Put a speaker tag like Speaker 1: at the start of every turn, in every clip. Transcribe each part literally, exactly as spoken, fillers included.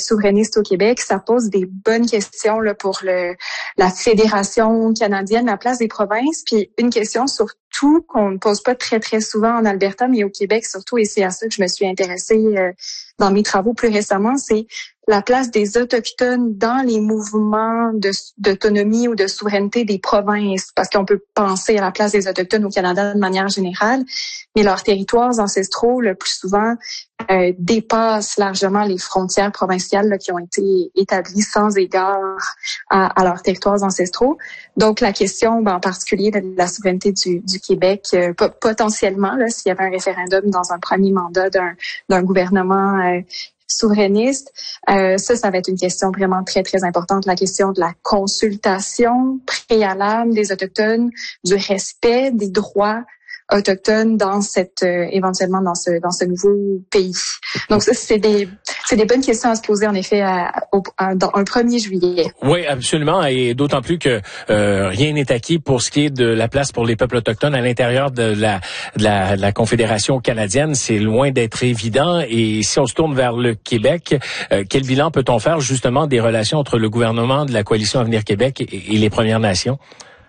Speaker 1: souverainiste au Québec, ça pose des bonnes questions là, pour le, la Fédération canadienne, la place des provinces, puis une question surtout qu'on ne pose pas très, très souvent en Alberta, mais au Québec surtout, et c'est à ça que je me suis intéressée euh, dans mes travaux plus récemment, c'est la place des Autochtones dans les mouvements de, d'autonomie ou de souveraineté des provinces, parce qu'on peut penser à la place des Autochtones au Canada de manière générale, mais leurs territoires ancestraux, le plus souvent, euh, dépassent largement les frontières provinciales là, qui ont été établies sans égard à, à leurs territoires ancestraux. Donc, la question, ben, en particulier de la souveraineté du, du Québec, euh, potentiellement, là, s'il y avait un référendum dans un premier mandat d'un, d'un gouvernement euh, souverainiste, euh, ça, ça va être une question vraiment très, très importante, la question de la consultation préalable des Autochtones, du respect des droits autochtones dans cette euh, éventuellement dans ce dans ce nouveau pays. Donc ça c'est des c'est des bonnes questions à se poser en effet à, au, à, dans un premier juillet.
Speaker 2: Oui, absolument, et d'autant plus que euh, rien n'est acquis pour ce qui est de la place pour les peuples autochtones à l'intérieur de la de la, de la Confédération canadienne, c'est loin d'être évident. Et si on se tourne vers le Québec, euh, quel bilan peut-on faire justement des relations entre le gouvernement de la coalition Avenir Québec et, et les Premières Nations?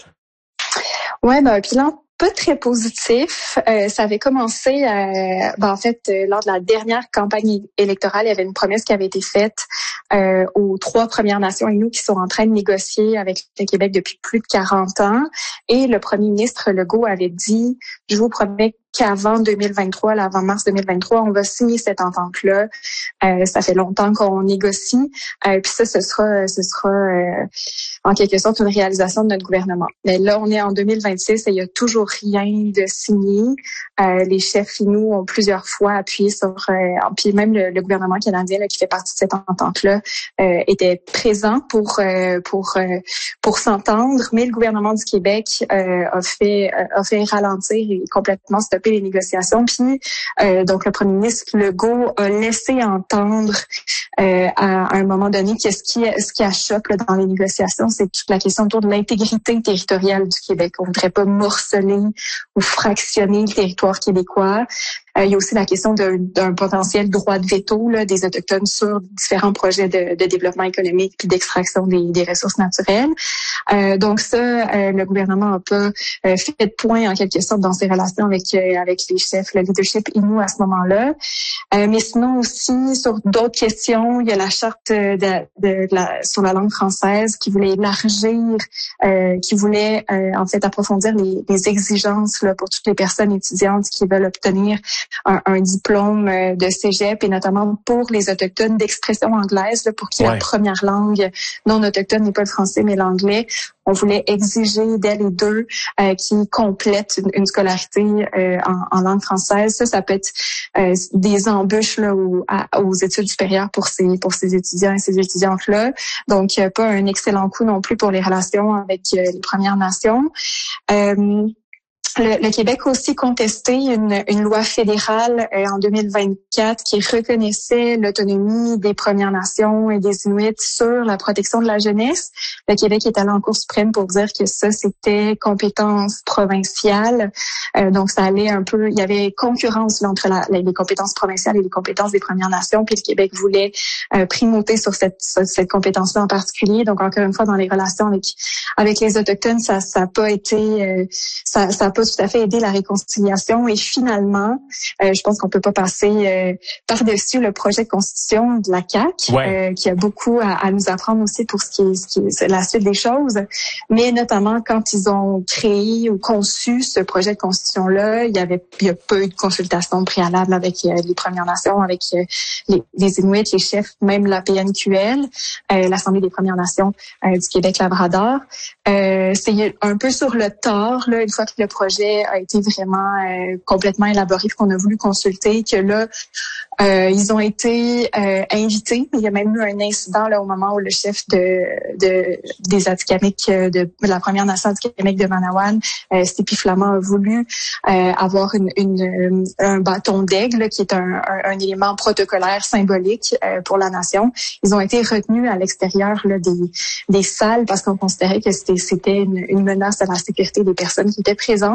Speaker 1: Ouais, ben un bilan pas très positif. Euh, ça avait commencé, euh, ben en fait, euh, lors de la dernière campagne électorale, il y avait une promesse qui avait été faite euh, aux trois Premières Nations et nous qui sont en train de négocier avec le Québec depuis plus de quarante ans. Et le premier ministre Legault avait dit, je vous promets qu'avant deux mille vingt-trois, là, avant mars deux mille vingt-trois, on va signer cette entente-là. Euh, ça fait longtemps qu'on négocie. Euh, puis ça, ce sera, ce sera euh, en quelque sorte une réalisation de notre gouvernement. Mais là, on est en deux mille vingt-six et il y a toujours rien de signé. Euh, les chefs finaux ont plusieurs fois appuyé sur, euh, puis même le, le gouvernement canadien là, qui fait partie de cette entente-là euh, était présent pour euh, pour euh, pour s'entendre. Mais le gouvernement du Québec euh, a fait a fait ralentir et complètement stopper les négociations. Puis, euh, donc, le premier ministre Legault a laissé entendre euh, à, à un moment donné que ce qui, ce qui achoppe là, dans les négociations, c'est toute la question autour de l'intégrité territoriale du Québec. On voudrait pas morceler ou fractionner le territoire québécois. Euh, il y a aussi la question d'un, d'un potentiel droit de veto là, des Autochtones sur différents projets de, de développement économique puis d'extraction des, des ressources naturelles. Euh, donc ça, euh, le gouvernement n'a pas euh, fait de point en quelque sorte dans ses relations avec euh, avec les chefs, le leadership inou à ce moment-là. Euh, mais sinon aussi sur d'autres questions, il y a la charte de, de, de la, sur la langue française qui voulait élargir, euh, qui voulait euh, en fait approfondir les, les exigences là, pour toutes les personnes étudiantes qui veulent obtenir Un, un diplôme de cégep et notamment pour les Autochtones d'expression anglaise, là, pour qui ouais. la première langue non autochtone n'est pas le français mais l'anglais. On voulait exiger dès les deux euh, qu'ils complètent une, une scolarité euh, en, en langue française. Ça, ça peut être euh, des embûches là, aux, à, aux études supérieures pour ces pour ces étudiants et ces étudiantes-là. Donc, euh, pas un excellent coup non plus pour les relations avec euh, les Premières Nations. Euh, Le, le Québec a aussi contesté une, une loi fédérale euh, en deux mille vingt-quatre qui reconnaissait l'autonomie des Premières Nations et des Inuits sur la protection de la jeunesse. Le Québec est allé en Cour suprême pour dire que ça, c'était compétence provinciale. Euh, donc, ça allait un peu... Il y avait concurrence là, entre la, les compétences provinciales et les compétences des Premières Nations, puis le Québec voulait euh, primauter sur cette, sur cette compétence-là en particulier. Donc, encore une fois, dans les relations avec avec les Autochtones, ça n'a pas été... Euh, ça, ça a pas tout à fait aidé la réconciliation et finalement, euh, je pense qu'on peut pas passer euh, par-dessus le projet de constitution de la C A Q, ouais. euh, qui a beaucoup à, à nous apprendre aussi pour ce qui est, ce qui est la suite des choses, mais notamment quand ils ont créé ou conçu ce projet de constitution-là, il y avait il y a pas eu de consultation préalable avec euh, les Premières Nations, avec euh, les, les Inuits, les chefs, même la P N Q L, euh, l'Assemblée des Premières Nations euh, du Québec-Labrador. Euh, c'est un peu sur le tard, là, une fois que le projet a été vraiment euh, complètement élaboré, qu'on a voulu consulter, que là, euh, ils ont été euh, invités, mais il y a même eu un incident là au moment où le chef de, de des Atikamekw de, de la Première Nation Atikamekw de Manawan, euh, Stipi Flamand, a voulu euh, avoir une, une un bâton d'aigle qui est un, un, un élément protocolaire symbolique euh, pour la nation. Ils ont été retenus à l'extérieur là, des des salles parce qu'on considérait que c'était c'était une, une menace à la sécurité des personnes qui étaient présentes.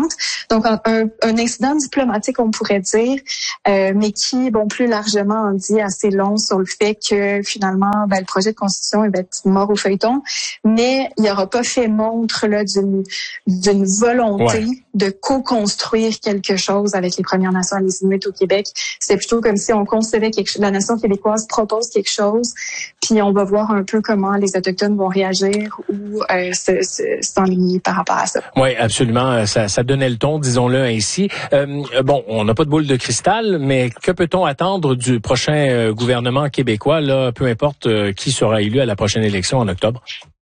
Speaker 1: importante. Donc, un, un, un incident diplomatique, on pourrait dire, euh, mais qui, bon, plus largement en dit assez long sur le fait que, finalement, ben, le projet de constitution il va être mort au feuilleton, mais il n'y aura pas fait montre là d'une, d'une volonté ouais. de co-construire quelque chose avec les Premières Nations et les Inuits au Québec. C'est plutôt comme si on concevait quelque chose, la nation québécoise propose quelque chose, puis on va voir un peu comment les Autochtones vont réagir ou euh, se, se, s'enligner par rapport à ça.
Speaker 2: Oui, absolument. Ça, ça donnait le ton, disons-le ainsi. Euh, bon, on n'a pas de boule de cristal, mais que peut-on attendre du prochain euh, gouvernement québécois, là, peu importe euh, qui sera élu à la prochaine élection en octobre?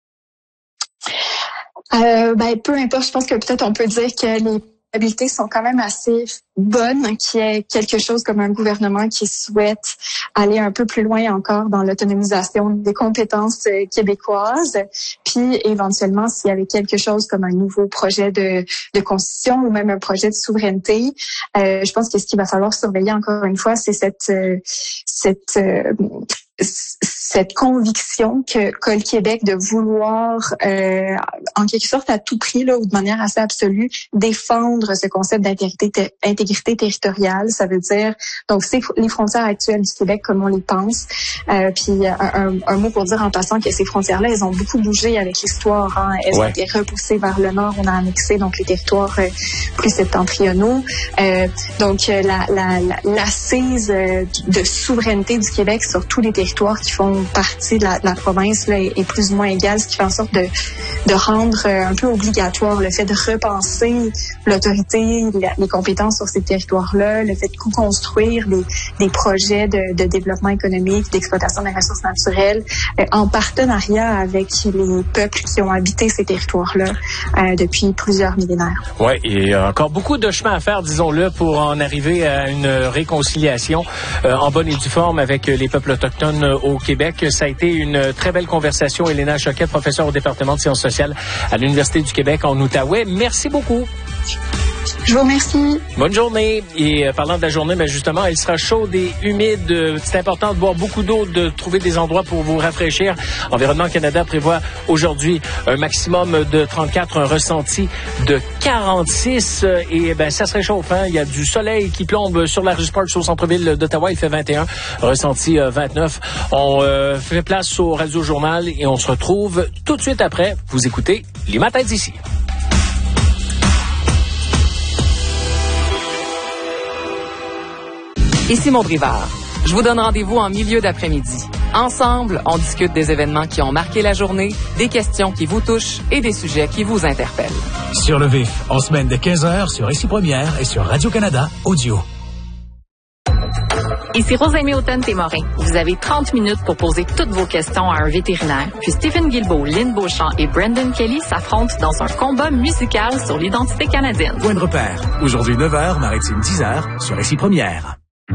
Speaker 1: Euh, ben, peu importe. Je pense que peut-être on peut dire que les probabilités sont quand même assez bonnes qu'il y ait quelque chose comme un gouvernement qui souhaite aller un peu plus loin encore dans l'autonomisation des compétences québécoises. Puis, éventuellement, s'il y avait quelque chose comme un nouveau projet de, de constitution ou même un projet de souveraineté, euh, je pense que ce qu'il va falloir surveiller encore une fois, c'est cette, euh, cette, euh, cette conviction que qu'a le Québec de vouloir, euh, en quelque sorte à tout prix, là, ou de manière assez absolue, défendre ce concept d'intégrité ter- intégrité territoriale. Ça veut dire, donc, c'est les frontières actuelles du Québec comme on les pense. Euh, puis, un, un, un mot pour dire en passant que ces frontières-là, elles ont beaucoup bougé avec l'histoire. Hein. Elles ouais. ont été repoussées vers le nord. On a annexé donc les territoires euh, plus septentrionaux. Euh, donc, la, la, la, l'assise de souveraineté du Québec sur tous les territoires qui font partie de la, de la province là, est, est plus ou moins égale, ce qui fait en sorte de, de rendre euh, un peu obligatoire le fait de repenser l'autorité, la, les compétences sur ces territoires-là, le fait de co-construire des, des projets de, de développement économique, d'exploitation des ressources naturelles, euh, en partenariat avec les peuples qui ont habité ces territoires-là euh, depuis plusieurs millénaires.
Speaker 2: Oui, et encore beaucoup de chemin à faire, disons-le, pour en arriver à une réconciliation euh, en bonne et due forme avec les peuples autochtones au Québec. Ça a été une très belle conversation. Elena Choquet, professeure au département de sciences sociales à l'Université du Québec en Outaouais. Merci beaucoup.
Speaker 1: Je vous remercie.
Speaker 2: Bonne journée. Et euh, parlant de la journée, ben justement, elle sera chaude et humide. C'est important de boire beaucoup d'eau, de trouver des endroits pour vous rafraîchir. Environnement Canada prévoit aujourd'hui un maximum de trente-quatre, un ressenti de quarante-six. Et ben ça se réchauffe. Hein? Il y a du soleil qui plombe sur la rue Sparks au centre-ville d'Ottawa. Il fait vingt et un, ressenti euh, vingt-neuf. On euh, fait place au Radio Journal et on se retrouve tout de suite après. Vous écoutez Les Matins d'ici.
Speaker 3: Ici Maud Rivard. Je vous donne rendez-vous en milieu d'après-midi. Ensemble, on discute des événements qui ont marqué la journée, des questions qui vous touchent et des sujets qui vous interpellent.
Speaker 4: Sur le vif, en semaine de quinze heures sur Ici Première et sur Radio-Canada Audio.
Speaker 5: Ici Rosalie Houghton-Témorin. Vous avez trente minutes pour poser toutes vos questions à un vétérinaire. Puis Stephen Guilbeault, Lynn Beauchamp et Brendan Kelly s'affrontent dans un combat musical sur l'identité canadienne.
Speaker 4: Point de repère. Aujourd'hui neuf heures, Maritime dix heures sur Ici Première.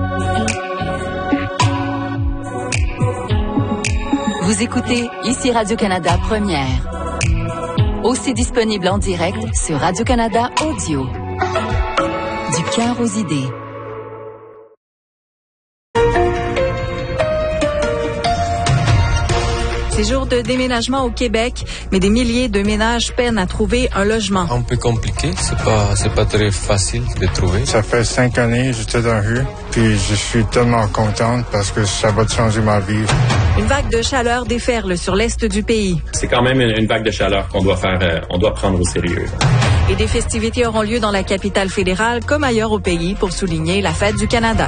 Speaker 6: Vous écoutez Ici Radio-Canada Première. Aussi disponible en direct sur Radio-Canada Audio. Du cœur aux idées.
Speaker 7: C'est jour de déménagement au Québec, mais des milliers de ménages peinent à trouver un logement.
Speaker 8: Un peu compliqué, c'est pas, c'est pas très facile de trouver.
Speaker 9: Ça fait cinq années que j'étais dans la rue, puis je suis tellement contente parce que ça va changer ma vie.
Speaker 7: Une vague de chaleur déferle sur l'est du pays.
Speaker 10: C'est quand même une, une vague de chaleur qu'on doit faire, euh, on doit prendre au sérieux.
Speaker 7: Et des festivités auront lieu dans la capitale fédérale comme ailleurs au pays pour souligner la fête du Canada.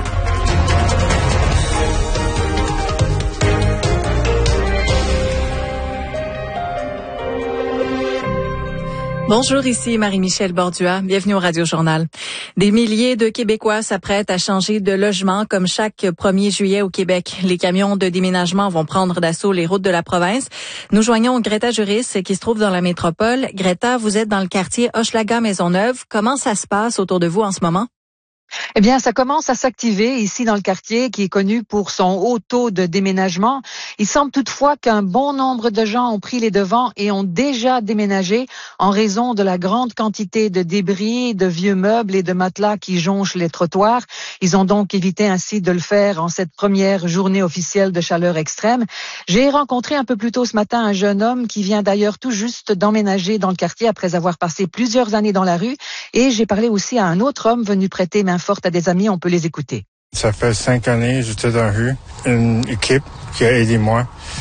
Speaker 7: Bonjour, ici Marie-Michel Bordua. Bienvenue au Radio Journal. Des milliers de Québécois s'apprêtent à changer de logement comme chaque premier juillet au Québec. Les camions de déménagement vont prendre d'assaut les routes de la province. Nous joignons Greta Juris qui se trouve dans la métropole. Greta, vous êtes dans le quartier Hochelaga-Maisonneuve. Comment ça se passe autour de vous en ce moment?
Speaker 11: Eh bien, ça commence à s'activer ici dans le quartier qui est connu pour son haut taux de déménagement. Il semble toutefois qu'un bon nombre de gens ont pris les devants et ont déjà déménagé en raison de la grande quantité de débris, de vieux meubles et de matelas qui jonchent les trottoirs. Ils ont donc évité ainsi de le faire en cette première journée officielle de chaleur extrême. J'ai rencontré un peu plus tôt ce matin un jeune homme qui vient d'ailleurs tout juste d'emménager dans le quartier après avoir passé plusieurs années dans la rue. Et j'ai parlé aussi à un autre homme venu prêter main forte à des amis. On peut les écouter.
Speaker 9: Ça fait cinq années, j'étais dans la rue. Une équipe qui a aidé moi.